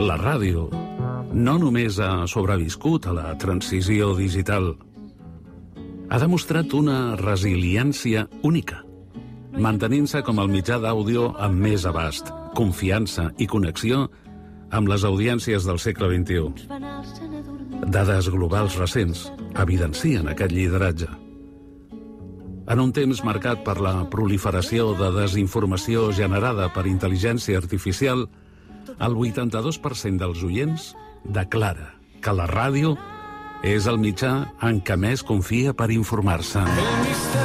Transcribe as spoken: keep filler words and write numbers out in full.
La ràdio no només ha sobreviscut a la transició digital, ha demostrat una resiliència única, mantenint-se com el mitjà d'àudio amb més abast, confiança i connexió amb les audiències del segle vint-i-u. Dades globals recents evidencien aquest lideratge. En un temps marcat per la proliferació de desinformació generada per intel·ligència artificial, el vuitanta-dos per cent dels oients declara que la ràdio és el mitjà en què més confia per informar-se.